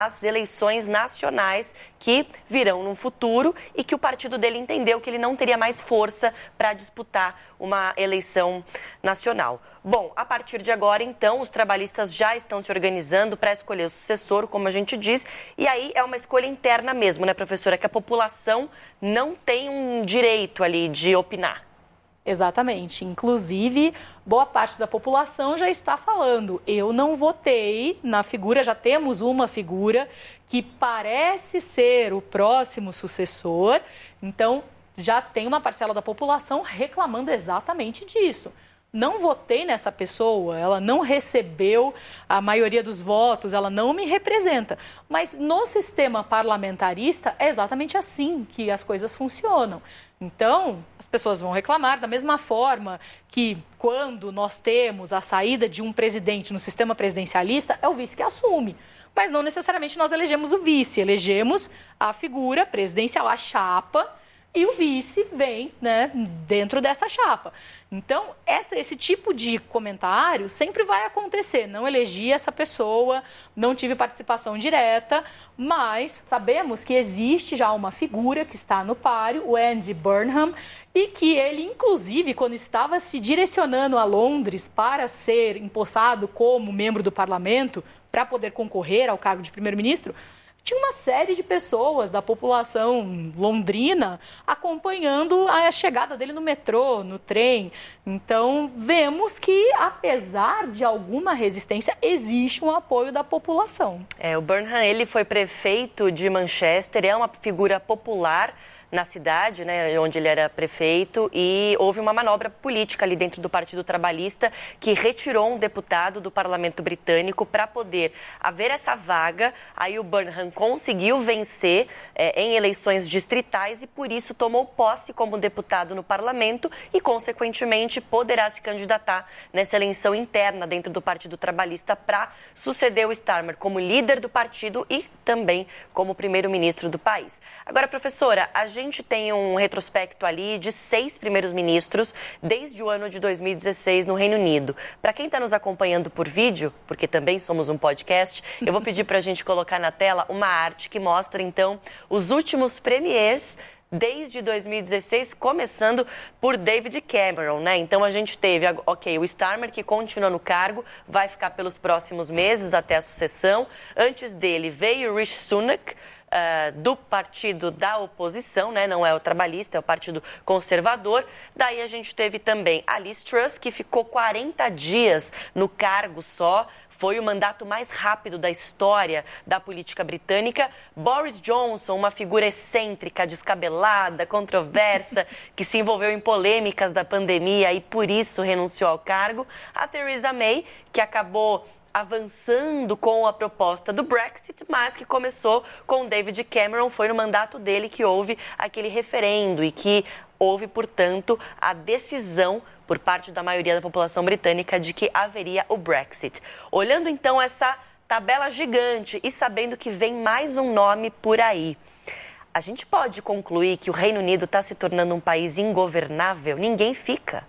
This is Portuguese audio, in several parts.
as eleições nacionais que virão no futuro e que o partido dele entendeu que ele não teria mais força para disputar uma eleição nacional. Bom, a partir de agora, então, os trabalhistas já estão se organizando para escolher o sucessor, como a gente diz, e aí é uma escolha interna mesmo, né, professora, que a população não tem um direito ali de opinar. Exatamente. Inclusive, boa parte da população já está falando. Eu não votei na figura, já temos uma figura que parece ser o próximo sucessor. Então, já tem uma parcela da população reclamando exatamente disso. Não votei nessa pessoa, ela não recebeu a maioria dos votos, ela não me representa. Mas no sistema parlamentarista é exatamente assim que as coisas funcionam. Então, as pessoas vão reclamar da mesma forma que quando nós temos a saída de um presidente no sistema presidencialista, é o vice que assume. Mas não necessariamente nós elegemos o vice, elegemos a figura presidencial, a chapa, e o vice vem, né, dentro dessa chapa. Então, esse tipo de comentário sempre vai acontecer. Não elegi essa pessoa, não tive participação direta, mas sabemos que existe já uma figura que está no páreo, o Andy Burnham, e que ele, inclusive, quando estava se direcionando a Londres para ser empossado como membro do parlamento, para poder concorrer ao cargo de primeiro-ministro, tinha uma série de pessoas da população londrina acompanhando a chegada dele no metrô, no trem. Então, vemos que, apesar de alguma resistência, existe um apoio da população. O Burnham, ele foi prefeito de Manchester, é uma figura popular na cidade, né, onde ele era prefeito, e houve uma manobra política ali dentro do Partido Trabalhista que retirou um deputado do Parlamento Britânico para poder haver essa vaga. Aí o Burnham conseguiu vencer em eleições distritais e por isso tomou posse como deputado no Parlamento e, consequentemente, poderá se candidatar nessa eleição interna dentro do Partido Trabalhista para suceder o Starmer como líder do partido e também como primeiro-ministro do país. Agora, professora, a gente tem um retrospecto ali de 6 primeiros ministros desde o ano de 2016 no Reino Unido. Para quem está nos acompanhando por vídeo, porque também somos um podcast, eu vou pedir para a gente colocar na tela uma arte que mostra, então, os últimos premiers desde 2016, começando por David Cameron, né? Então, a gente teve, o Starmer, que continua no cargo, vai ficar pelos próximos meses até a sucessão. Antes dele veio Rishi Sunak, do partido da oposição, né? Não é o trabalhista, é o partido conservador. Daí a gente teve também a Liz Truss, que ficou 40 dias no cargo só. Foi o mandato mais rápido da história da política britânica. Boris Johnson, uma figura excêntrica, descabelada, controversa, que se envolveu em polêmicas da pandemia e por isso renunciou ao cargo. A Theresa May, que acabou avançando com a proposta do Brexit, mas que começou com David Cameron. Foi no mandato dele que houve aquele referendo e que houve, portanto, a decisão por parte da maioria da população britânica de que haveria o Brexit. Olhando então essa tabela gigante e sabendo que vem mais um nome por aí, a gente pode concluir que o Reino Unido está se tornando um país ingovernável? Ninguém fica.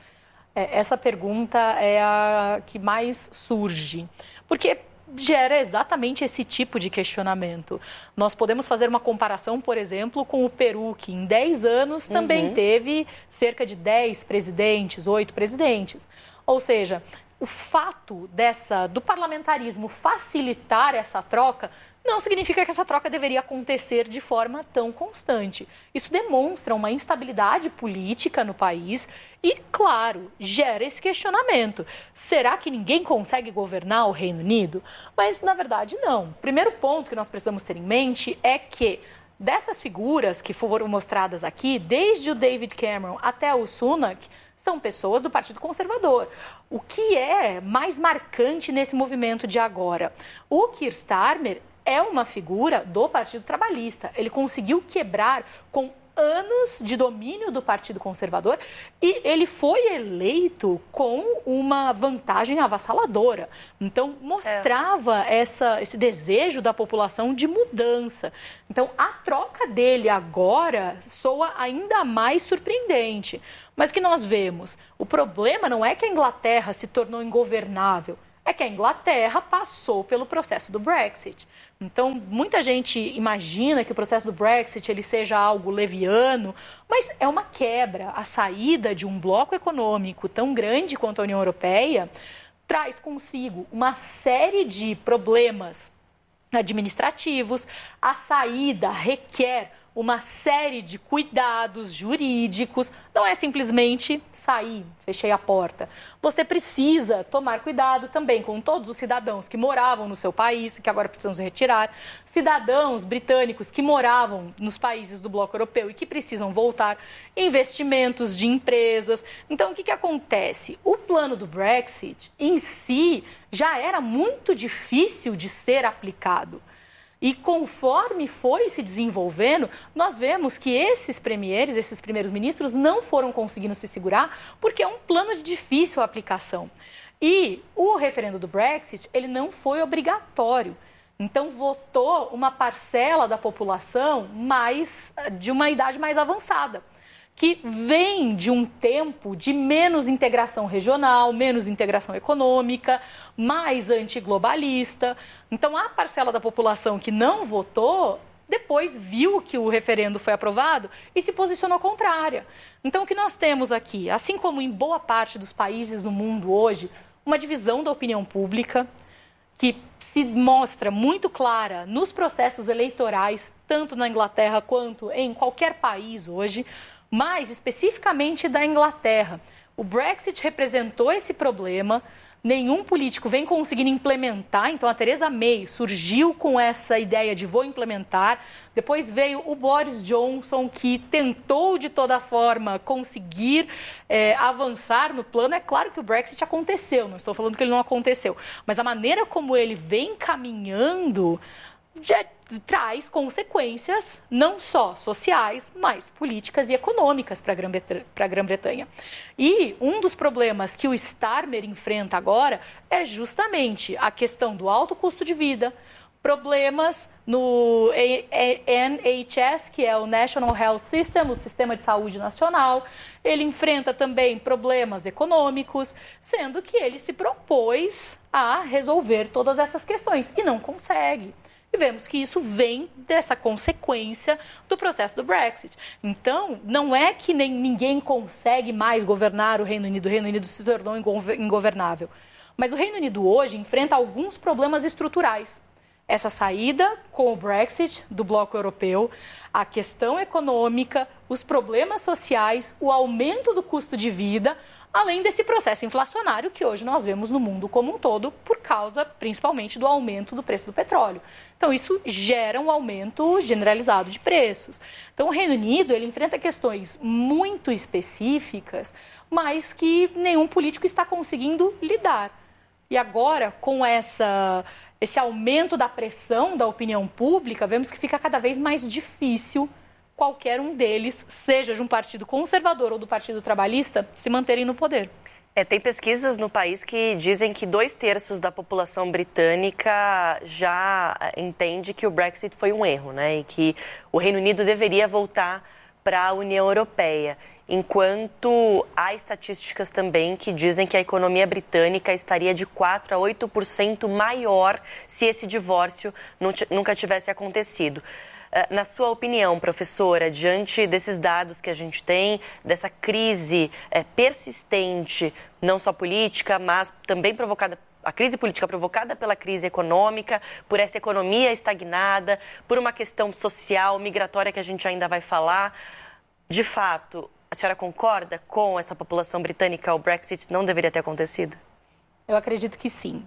Essa pergunta é a que mais surge, porque gera exatamente esse tipo de questionamento. Nós podemos fazer uma comparação, por exemplo, com o Peru, que em 10 anos também teve cerca de 10 presidentes, 8 presidentes. Ou seja, o fato do parlamentarismo facilitar essa troca não significa que essa troca deveria acontecer de forma tão constante. Isso demonstra uma instabilidade política no país e, claro, gera esse questionamento. Será que ninguém consegue governar o Reino Unido? Mas, na verdade, não. O primeiro ponto que nós precisamos ter em mente é que dessas figuras que foram mostradas aqui, desde o David Cameron até o Sunak, são pessoas do Partido Conservador. O que é mais marcante nesse movimento de agora? O Keir Starmer é uma figura do Partido Trabalhista. Ele conseguiu quebrar com anos de domínio do Partido Conservador e ele foi eleito com uma vantagem avassaladora. Então, mostrava esse desejo da população de mudança. Então, a troca dele agora soa ainda mais surpreendente. Mas o que nós vemos? O problema não é que a Inglaterra se tornou ingovernável, é que a Inglaterra passou pelo processo do Brexit. Então, muita gente imagina que o processo do Brexit ele seja algo leviano, mas é uma quebra. A saída de um bloco econômico tão grande quanto a União Europeia traz consigo uma série de problemas administrativos. A saída requer uma série de cuidados jurídicos, não é simplesmente sair, fechei a porta. Você precisa tomar cuidado também com todos os cidadãos que moravam no seu país, que agora precisam se retirar, cidadãos britânicos que moravam nos países do bloco europeu e que precisam voltar, investimentos de empresas. Então, o que acontece? O plano do Brexit em si já era muito difícil de ser aplicado. E conforme foi se desenvolvendo, nós vemos que esses premieres, esses primeiros ministros, não foram conseguindo se segurar porque é um plano de difícil aplicação. E o referendo do Brexit, ele não foi obrigatório. Então, votou uma parcela da população de uma idade mais avançada, que vem de um tempo de menos integração regional, menos integração econômica, mais antiglobalista. Então, a parcela da população que não votou, depois viu que o referendo foi aprovado e se posicionou contrária. Então, o que nós temos aqui, assim como em boa parte dos países do mundo hoje, uma divisão da opinião pública que se mostra muito clara nos processos eleitorais, tanto na Inglaterra quanto em qualquer país hoje, mas especificamente da Inglaterra. O Brexit representou esse problema, nenhum político vem conseguindo implementar, então a Theresa May surgiu com essa ideia de vou implementar, depois veio o Boris Johnson, que tentou de toda forma conseguir avançar no plano. É claro que o Brexit aconteceu, não estou falando que ele não aconteceu, mas a maneira como ele vem caminhando já traz consequências não só sociais, mas políticas e econômicas para a Grã-Bretanha. E um dos problemas que o Starmer enfrenta agora é justamente a questão do alto custo de vida, problemas no NHS, que é o National Health System, o Sistema de Saúde Nacional. Ele enfrenta também problemas econômicos, sendo que ele se propôs a resolver todas essas questões e não consegue. E vemos que isso vem dessa consequência do processo do Brexit. Então, não é que ninguém consegue mais governar o Reino Unido se tornou ingovernável. Mas o Reino Unido hoje enfrenta alguns problemas estruturais. Essa saída com o Brexit do bloco europeu, a questão econômica, os problemas sociais, o aumento do custo de vida, além desse processo inflacionário que hoje nós vemos no mundo como um todo, por causa principalmente do aumento do preço do petróleo. Então, isso gera um aumento generalizado de preços. Então, o Reino Unido ele enfrenta questões muito específicas, mas que nenhum político está conseguindo lidar. E agora, com esse aumento da pressão da opinião pública, vemos que fica cada vez mais difícil qualquer um deles, seja de um partido conservador ou do Partido Trabalhista, se manterem no poder. Tem pesquisas no país que dizem que 2/3 da população britânica já entende que o Brexit foi um erro, né? E que o Reino Unido deveria voltar para a União Europeia. Enquanto há estatísticas também que dizem que a economia britânica estaria de 4% a 8% maior se esse divórcio nunca tivesse acontecido. Na sua opinião, professora, diante desses dados que a gente tem, dessa crise persistente, não só política, mas também a crise política provocada pela crise econômica, por essa economia estagnada, por uma questão social, migratória que a gente ainda vai falar, de fato, a senhora concorda com essa população britânica? O Brexit não deveria ter acontecido? Eu acredito que sim.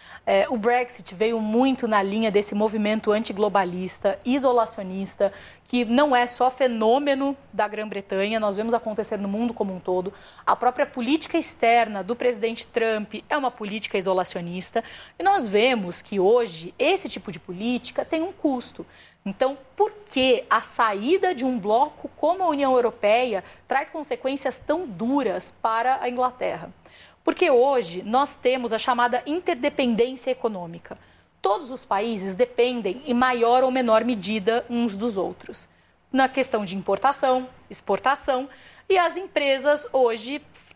O Brexit veio muito na linha desse movimento antiglobalista, isolacionista, que não é só fenômeno da Grã-Bretanha, nós vemos acontecer no mundo como um todo. A própria política externa do presidente Trump é uma política isolacionista e nós vemos que hoje esse tipo de política tem um custo. Então, por que a saída de um bloco como a União Europeia traz consequências tão duras para a Inglaterra? Porque hoje nós temos a chamada interdependência econômica. Todos os países dependem, em maior ou menor medida, uns dos outros. Na questão de importação, exportação, e as empresas hoje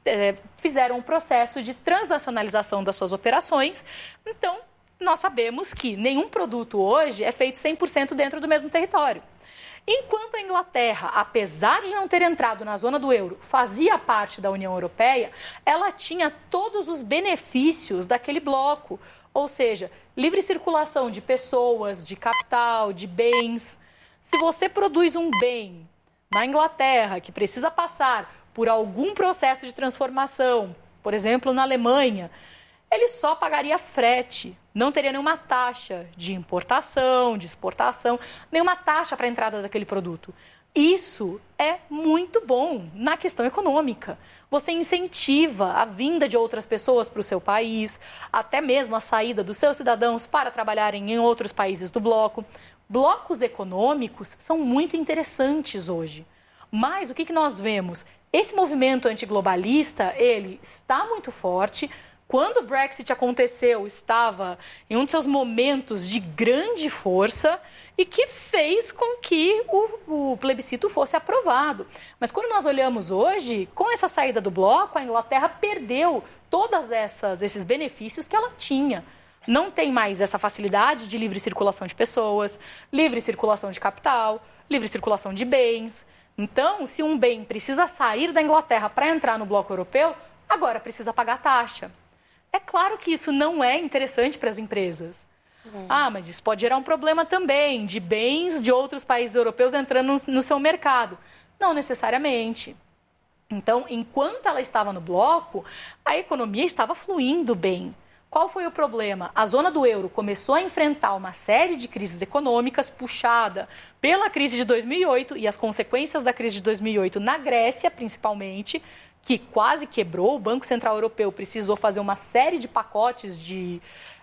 fizeram um processo de transnacionalização das suas operações. Então, nós sabemos que nenhum produto hoje é feito 100% dentro do mesmo território. Enquanto a Inglaterra, apesar de não ter entrado na zona do euro, fazia parte da União Europeia, ela tinha todos os benefícios daquele bloco, ou seja, livre circulação de pessoas, de capital, de bens. Se você produz um bem na Inglaterra que precisa passar por algum processo de transformação, por exemplo, na Alemanha, ele só pagaria frete, não teria nenhuma taxa de importação, de exportação, nenhuma taxa para a entrada daquele produto. Isso é muito bom na questão econômica. Você incentiva a vinda de outras pessoas para o seu país, até mesmo a saída dos seus cidadãos para trabalharem em outros países do bloco. Blocos econômicos são muito interessantes hoje. Mas o que nós vemos? Esse movimento antiglobalista, ele está muito forte. Quando o Brexit aconteceu, estava em um de seus momentos de grande força e que fez com que o plebiscito fosse aprovado. Mas quando nós olhamos hoje, com essa saída do bloco, a Inglaterra perdeu todos esses benefícios que ela tinha. Não tem mais essa facilidade de livre circulação de pessoas, livre circulação de capital, livre circulação de bens. Então, se um bem precisa sair da Inglaterra para entrar no bloco europeu, agora precisa pagar taxa. É claro que isso não é interessante para as empresas. Mas isso pode gerar um problema também de bens de outros países europeus entrando no seu mercado. Não necessariamente. Então, enquanto ela estava no bloco, a economia estava fluindo bem. Qual foi o problema? A zona do euro começou a enfrentar uma série de crises econômicas puxada pela crise de 2008 e as consequências da crise de 2008 na Grécia, principalmente, que quase quebrou. O Banco Central Europeu precisou fazer uma série de pacotes de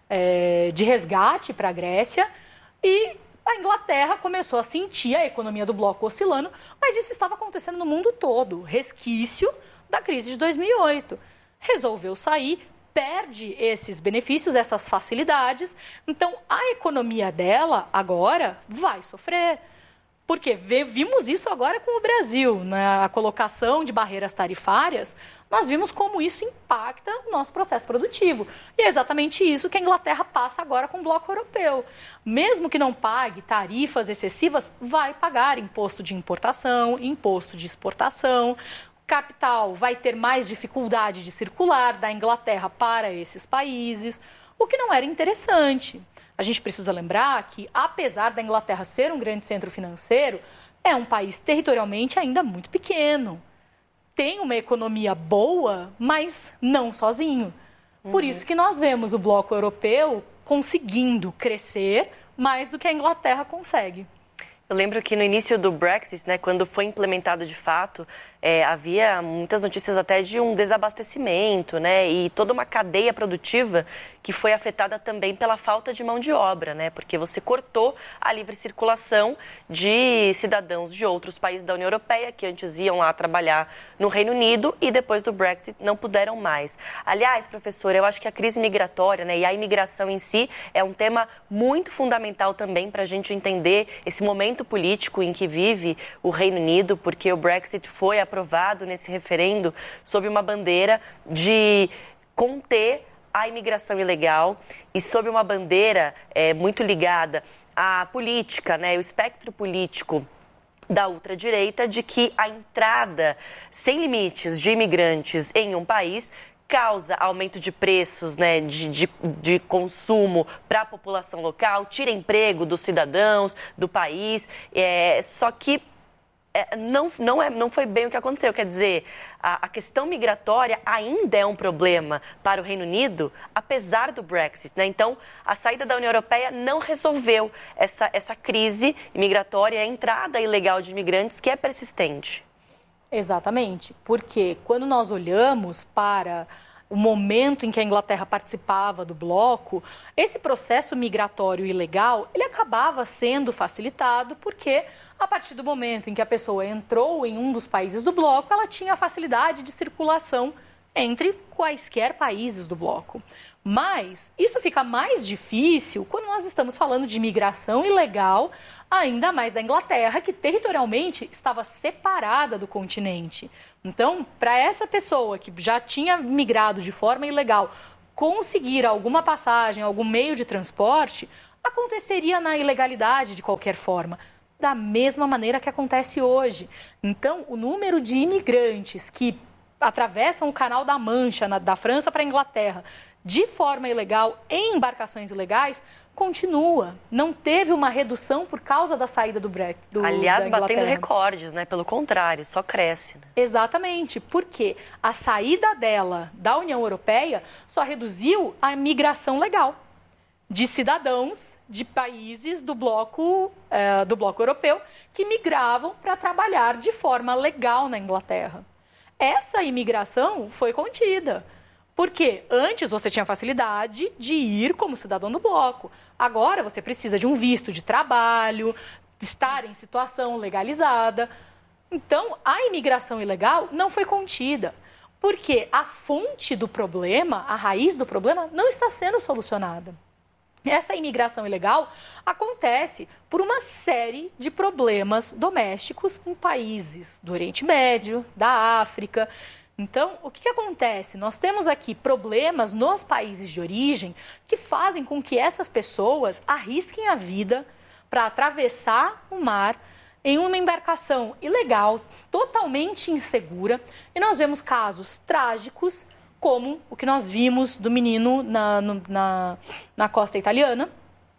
resgate para a Grécia e a Inglaterra começou a sentir a economia do bloco oscilando, mas isso estava acontecendo no mundo todo, resquício da crise de 2008. Resolveu sair, perde esses benefícios, essas facilidades, então a economia dela agora vai sofrer. Porque vimos isso agora com o Brasil, na colocação de barreiras tarifárias, nós vimos como isso impacta o nosso processo produtivo. E é exatamente isso que a Inglaterra passa agora com o bloco europeu. Mesmo que não pague tarifas excessivas, vai pagar imposto de importação, imposto de exportação. Capital vai ter mais dificuldade de circular da Inglaterra para esses países, o que não era interessante. A gente precisa lembrar que, apesar da Inglaterra ser um grande centro financeiro, é um país territorialmente ainda muito pequeno. Tem uma economia boa, mas não sozinho. Por isso que nós vemos o bloco europeu conseguindo crescer mais do que a Inglaterra consegue. Eu lembro que no início do Brexit, né, quando foi implementado de fato, havia muitas notícias até de um desabastecimento, né, e toda uma cadeia produtiva que foi afetada também pela falta de mão de obra, né, porque você cortou a livre circulação de cidadãos de outros países da União Europeia que antes iam lá trabalhar no Reino Unido e depois do Brexit não puderam mais. Aliás, professor, eu acho que a crise migratória, né, e a imigração em si é um tema muito fundamental também para a gente entender esse momento político em que vive o Reino Unido, porque o Brexit foi aprovado nesse referendo sob uma bandeira de conter a imigração ilegal e sob uma bandeira muito ligada à política, né, o espectro político da ultradireita, de que a entrada sem limites de imigrantes em um país causa aumento de preços, né, de consumo para a população local, tira emprego dos cidadãos do país, só que não foi bem o que aconteceu. Quer dizer, a questão migratória ainda é um problema para o Reino Unido, apesar do Brexit, né? Então, a saída da União Europeia não resolveu essa crise migratória, a entrada ilegal de imigrantes, que é persistente. Exatamente, porque quando nós olhamos para o momento em que a Inglaterra participava do bloco, esse processo migratório ilegal, ele acabava sendo facilitado porque, a partir do momento em que a pessoa entrou em um dos países do bloco, ela tinha a facilidade de circulação entre quaisquer países do bloco. Mas isso fica mais difícil quando nós estamos falando de imigração ilegal, ainda mais da Inglaterra, que territorialmente estava separada do continente. Então, para essa pessoa que já tinha migrado de forma ilegal conseguir alguma passagem, algum meio de transporte, aconteceria na ilegalidade de qualquer forma, da mesma maneira que acontece hoje. Então, o número de imigrantes que atravessam o Canal da Mancha, da França para a Inglaterra, de forma ilegal, em embarcações ilegais, continua. Não teve uma redução por causa da saída do Brexit. Aliás, batendo recordes, né? Pelo contrário, só cresce. Né? Exatamente, porque a saída dela da União Europeia só reduziu a migração legal de cidadãos de países do bloco europeu que migravam para trabalhar de forma legal na Inglaterra. Essa imigração foi contida. Porque antes você tinha facilidade de ir como cidadão do bloco. Agora você precisa de um visto de trabalho, de estar em situação legalizada. Então, a imigração ilegal não foi contida. Porque a fonte do problema, a raiz do problema, não está sendo solucionada. Essa imigração ilegal acontece por uma série de problemas domésticos em países do Oriente Médio, da África. Então, o que acontece? Nós temos aqui problemas nos países de origem que fazem com que essas pessoas arrisquem a vida para atravessar o mar em uma embarcação ilegal, totalmente insegura. E nós vemos casos trágicos, como o que nós vimos do menino na costa italiana,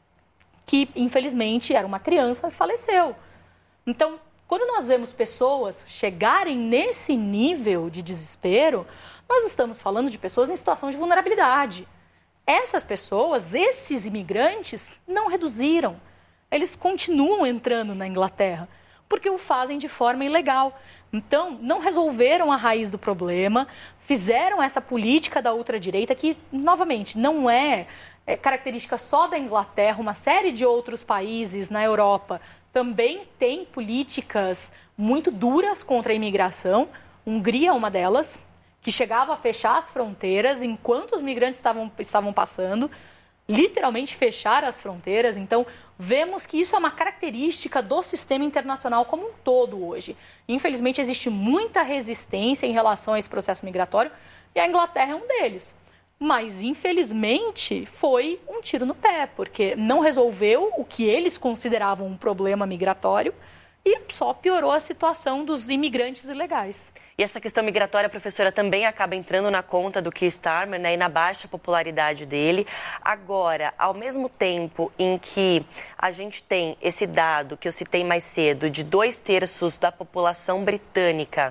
que infelizmente era uma criança e faleceu. Então, quando nós vemos pessoas chegarem nesse nível de desespero, nós estamos falando de pessoas em situação de vulnerabilidade. Essas pessoas, esses imigrantes, não reduziram. Eles continuam entrando na Inglaterra, porque o fazem de forma ilegal. Então, não resolveram a raiz do problema, fizeram essa política da ultradireita que, novamente, não é característica só da Inglaterra, uma série de outros países na Europa também tem políticas muito duras contra a imigração. Hungria é uma delas, que chegava a fechar as fronteiras enquanto os migrantes estavam passando, literalmente fechar as fronteiras. Então, vemos que isso é uma característica do sistema internacional como um todo hoje. Infelizmente, existe muita resistência em relação a esse processo migratório e a Inglaterra é um deles. Mas, infelizmente, foi um tiro no pé, porque não resolveu o que eles consideravam um problema migratório e só piorou a situação dos imigrantes ilegais. E essa questão migratória, professora, também acaba entrando na conta do Keir Starmer, né, e na baixa popularidade dele. Agora, ao mesmo tempo em que a gente tem esse dado que eu citei mais cedo, de 2/3 da população britânica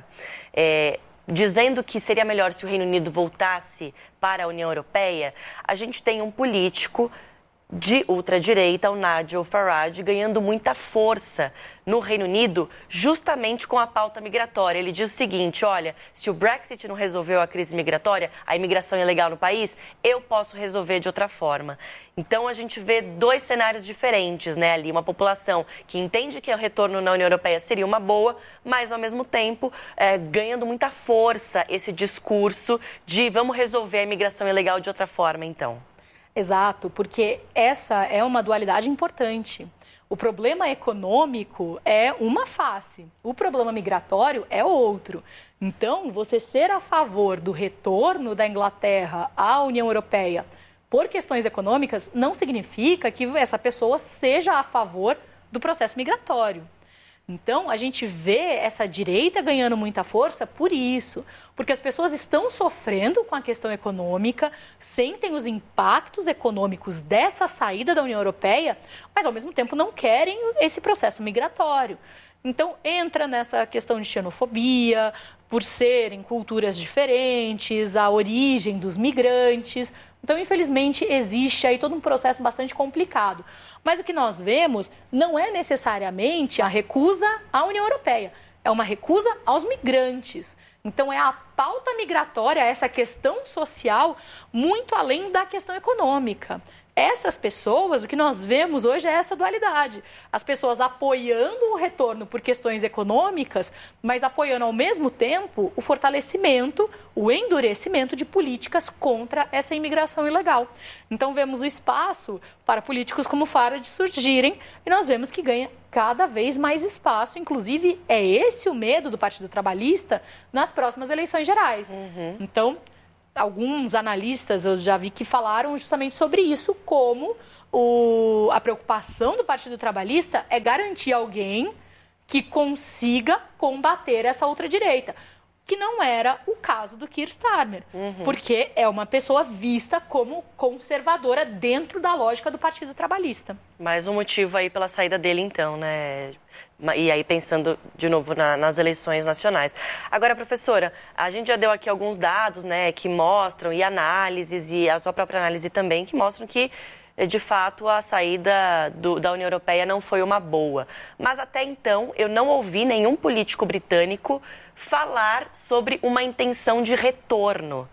dizendo que seria melhor se o Reino Unido voltasse para a União Europeia, a gente tem um político de ultradireita, o Nigel Farage, ganhando muita força no Reino Unido justamente com a pauta migratória. Ele diz o seguinte: olha, se o Brexit não resolveu a crise migratória, a imigração ilegal no país, eu posso resolver de outra forma. Então a gente vê dois cenários diferentes, né, ali, uma população que entende que o retorno na União Europeia seria uma boa, mas ao mesmo tempo ganhando muita força esse discurso de vamos resolver a imigração ilegal de outra forma, então. Exato, porque essa é uma dualidade importante. O problema econômico é uma face, o problema migratório é outro. Então, você ser a favor do retorno da Inglaterra à União Europeia por questões econômicas não significa que essa pessoa seja a favor do processo migratório. Então, a gente vê essa direita ganhando muita força por isso, porque as pessoas estão sofrendo com a questão econômica, sentem os impactos econômicos dessa saída da União Europeia, mas ao mesmo tempo não querem esse processo migratório. Então, entra nessa questão de xenofobia, por serem culturas diferentes, a origem dos migrantes. Então, infelizmente, existe aí todo um processo bastante complicado. Mas o que nós vemos não é necessariamente a recusa à União Europeia, é uma recusa aos migrantes. Então, é a pauta migratória, essa questão social, muito além da questão econômica. Essas pessoas, o que nós vemos hoje é essa dualidade. As pessoas apoiando o retorno por questões econômicas, mas apoiando ao mesmo tempo o fortalecimento, o endurecimento de políticas contra essa imigração ilegal. Então vemos o espaço para políticos como Farage surgirem e nós vemos que ganha cada vez mais espaço. Inclusive, é esse o medo do Partido Trabalhista nas próximas eleições gerais. Então, alguns analistas eu já vi que falaram justamente sobre isso, como a preocupação do Partido Trabalhista é garantir alguém que consiga combater essa ultradireita, que não era o caso do Keir Starmer, porque é uma pessoa vista como conservadora dentro da lógica do Partido Trabalhista. Mais um motivo aí pela saída dele, então, né? E aí pensando de novo nas eleições nacionais. Agora, professora, a gente já deu aqui alguns dados, né, que mostram, e análises, e a sua própria análise também, que mostram que, de fato, a saída da União Europeia não foi uma boa. Mas até então, eu não ouvi nenhum político britânico falar sobre uma intenção de retorno.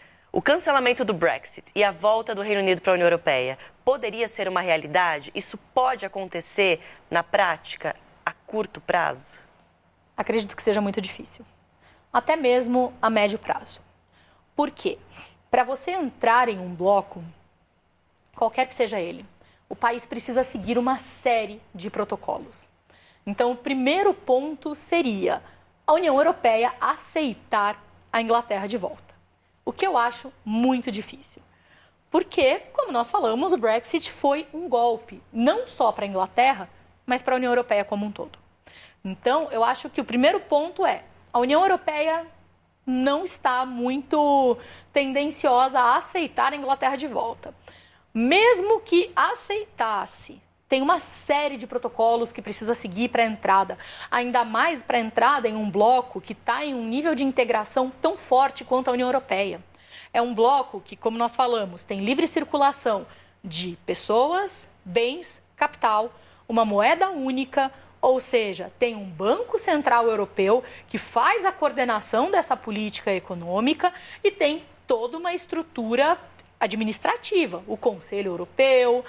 O cancelamento do Brexit e a volta do Reino Unido para a União Europeia poderia ser uma realidade? Isso pode acontecer na prática a curto prazo? Acredito que seja muito difícil, até mesmo a médio prazo. Por quê? Para você entrar em um bloco, qualquer que seja ele, o país precisa seguir uma série de protocolos. Então, o primeiro ponto seria a União Europeia aceitar a Inglaterra de volta, o que eu acho muito difícil. Porque, como nós falamos, o Brexit foi um golpe, não só para a Inglaterra, mas para a União Europeia como um todo. Então, eu acho que o primeiro ponto é a União Europeia não está muito tendenciosa a aceitar a Inglaterra de volta. Mesmo que aceitasse, tem uma série de protocolos que precisa seguir para a entrada, ainda mais para a entrada em um bloco que está em um nível de integração tão forte quanto a União Europeia. É um bloco que, como nós falamos, tem livre circulação de pessoas, bens, capital, uma moeda única, ou seja, tem um Banco Central Europeu que faz a coordenação dessa política econômica e tem toda uma estrutura administrativa, o Conselho Europeu,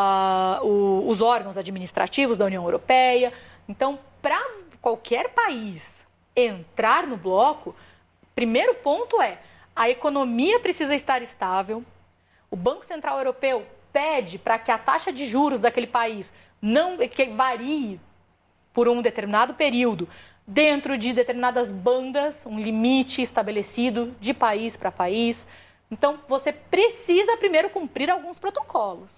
os órgãos administrativos da União Europeia. Então, para qualquer país entrar no bloco, primeiro ponto é a economia precisa estar estável, o Banco Central Europeu pede para que a taxa de juros daquele país não que varie por um determinado período, dentro de determinadas bandas, um limite estabelecido de país para país. Então, você precisa primeiro cumprir alguns protocolos.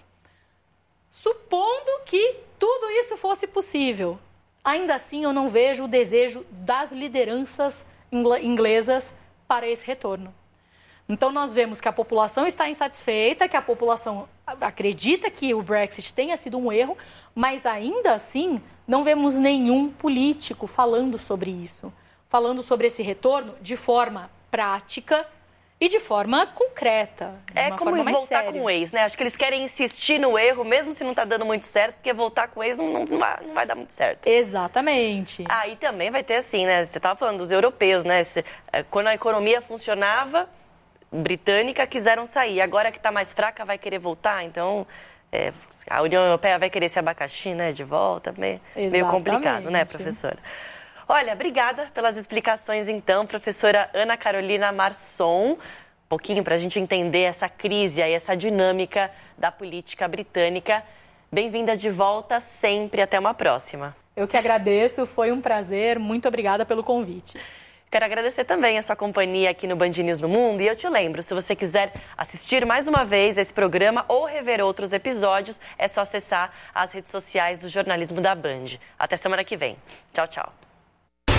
Supondo que tudo isso fosse possível, ainda assim eu não vejo o desejo das lideranças inglesas para esse retorno. Então, nós vemos que a população está insatisfeita, que a população acredita que o Brexit tenha sido um erro, mas ainda assim não vemos nenhum político falando sobre isso, falando sobre esse retorno de forma prática e de forma concreta. É como voltar com o ex, né? Acho que eles querem insistir no erro, mesmo se não está dando muito certo, porque voltar com o ex não vai dar muito certo. Exatamente. E também vai ter assim, né? Você estava falando dos europeus, né? Quando a economia funcionava, britânica, quiseram sair. Agora que está mais fraca, vai querer voltar. Então, a União Europeia vai querer esse abacaxi, né? De volta. Meio complicado, né, professora? Olha, obrigada pelas explicações, então, professora Ana Carolina Marçom. Um pouquinho para a gente entender essa crise aí, essa dinâmica da política britânica. Bem-vinda de volta sempre. Até uma próxima. Eu que agradeço, foi um prazer. Muito obrigada pelo convite. Quero agradecer também a sua companhia aqui no Band News no Mundo. E eu te lembro, se você quiser assistir mais uma vez esse programa ou rever outros episódios, é só acessar as redes sociais do jornalismo da Band. Até semana que vem. Tchau, tchau.